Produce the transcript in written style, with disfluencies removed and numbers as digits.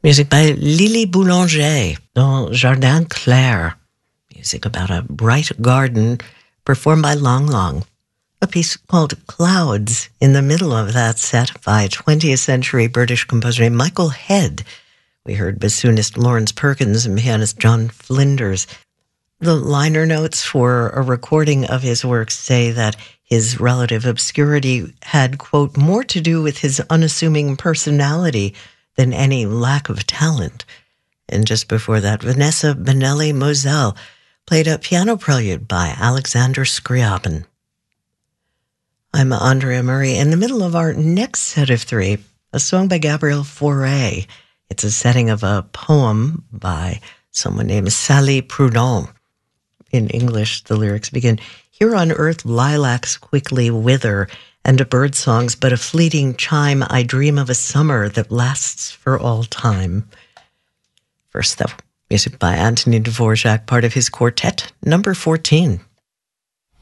Music by Lily Boulanger dans Jardin Clair. Music about a bright garden performed by Lang Lang. A piece called Clouds in the middle of that set by 20th century British composer Michael Head. We heard bassoonist Lawrence Perkins and pianist John Flinders. The liner notes for a recording of his work say that his relative obscurity had, quote, more to do with his unassuming personality than any lack of talent. And just before that, Vanessa Benelli-Moselle played a piano prelude by Alexander Scriabin. I'm Andrea Murray. In the middle of our next set of three, a song by Gabriel Fauré. It's a setting of a poem by someone named Sally Prudhomme. In English, the lyrics begin, "Here on earth lilacs quickly wither, and a bird song's but a fleeting chime. I dream of a summer that lasts for all time." First, though, music by Antonin Dvorak, part of his quartet, number 14.